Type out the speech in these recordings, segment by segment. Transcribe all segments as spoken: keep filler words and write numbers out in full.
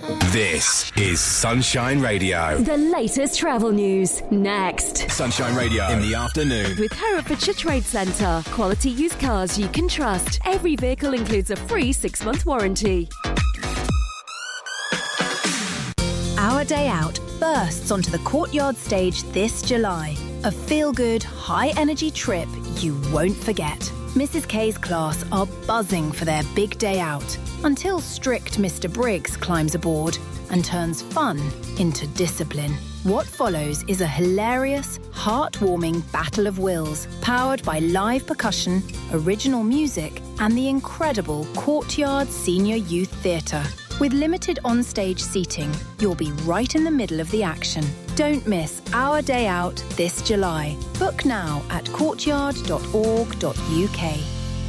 This is Sunshine Radio. The latest travel news, next. Sunshine Radio in the afternoon. With Herefordshire Trade Centre. Quality used cars you can trust. Every vehicle includes a free six-month warranty. Our Day Out bursts onto the Courtyard stage this July. A feel-good, high-energy trip you won't forget. Missus K's class are buzzing for their big day out until strict Mister Briggs climbs aboard and turns fun into discipline. What follows is a hilarious, heartwarming battle of wills powered by live percussion, original music and the incredible Courtyard Senior Youth Theatre. With limited on-stage seating, you'll be right in the middle of the action. Don't miss Our Day Out this July. Book now at courtyard dot org dot U K.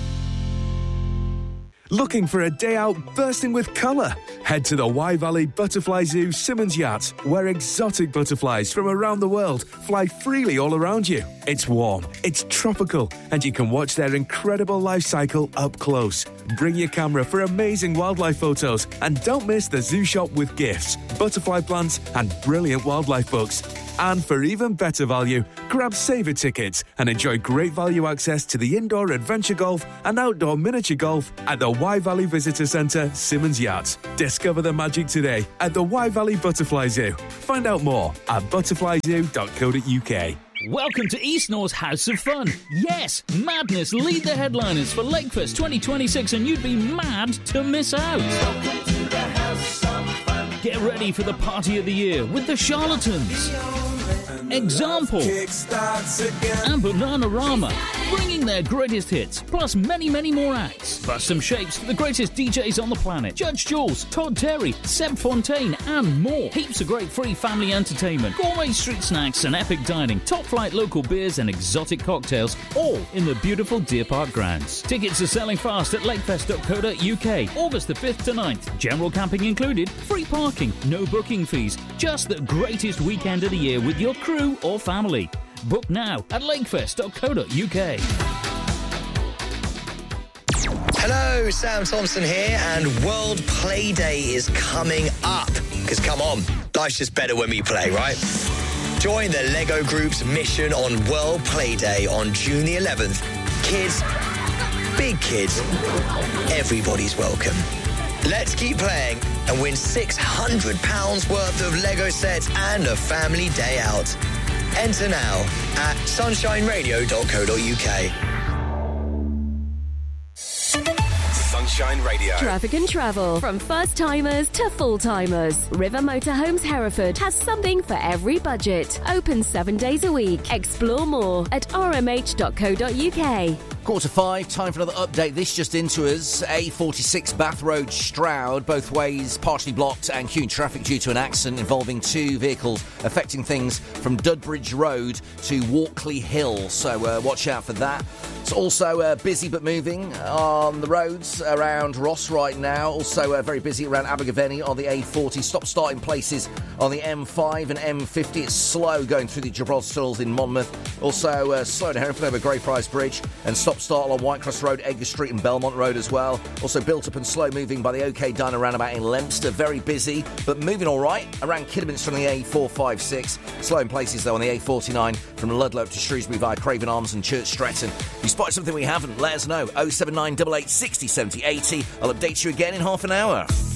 Looking for a day out bursting with colour? Head to the Wye Valley Butterfly Zoo Simmons Yacht, where exotic butterflies from around the world fly freely all around you. It's warm, it's tropical, and you can watch their incredible life cycle up close. Bring your camera for amazing wildlife photos, and don't miss the zoo shop with gifts, butterfly plants, and brilliant wildlife books. And for even better value, grab saver tickets and enjoy great value access to the indoor adventure golf and outdoor miniature golf at the Wye Valley Visitor Centre, Simmons Yacht. Discover the magic today at the Wye Valley Butterfly Zoo. Find out more at butterfly zoo dot co dot U K. Welcome to East North's House of Fun. Yes, Madness lead the headliners for Lakefest twenty twenty-six, and you'd be mad to miss out. Welcome to the House of Fun. Get ready for the party of the year with the Charlatans, Example, and Bananarama, bringing their greatest hits, plus many, many more acts. Plus some shapes for the greatest D Js on the planet. Judge Jules, Todd Terry, Seb Fontaine, and more. Heaps of great free family entertainment, gourmet street snacks and epic dining, top-flight local beers and exotic cocktails, all in the beautiful Deer Park grounds. Tickets are selling fast at lakefest dot co dot U K, August the fifth to ninth. General camping included, free parking, no booking fees. Just the greatest weekend of the year with your crew or family. Book now at lakefest dot co dot U K. Hello, Sam Thompson here, and World Play Day is coming up. Because come on, life's just better when we play, right? Join the Lego Group's mission on World Play Day on June the eleventh. Kids, big kids, everybody's welcome. Let's keep playing and win six hundred pounds worth of Lego sets and a family day out. Enter now at sunshine radio dot co dot U K. Sunshine Radio. Traffic and travel. From first-timers to full-timers. River Motorhomes Hereford has something for every budget. Open seven days a week. Explore more at r m h dot co dot U K. Quarter five, time for another update. This just into us. A forty-six Bath Road Stroud, both ways partially blocked and queuing traffic due to an accident involving two vehicles affecting things from Dudbridge Road to Walkley Hill. So uh, watch out for that. It's also uh, busy but moving on the roads around Ross right now. Also uh, very busy around Abergavenny on the A forty. Stop-starting places on the M five and M fifty. It's slow going through the Gibraltar Tunnels in Monmouth. Also uh, slow to Hereford over Greyfriars Bridge, and stop-start on Whitecross Road, Edgar Street and Belmont Road as well. Also built up and slow moving by the OK Diner roundabout in Leominster. Very busy but moving all right around Kidderminster on the A four five six. Slow in places though on the A forty-nine from Ludlow to Shrewsbury via Craven Arms and Church Stretton. If you spotted something we haven't, let us know. oh seven nine eight eight six oh seventy eighty. I'll update you again in half an hour.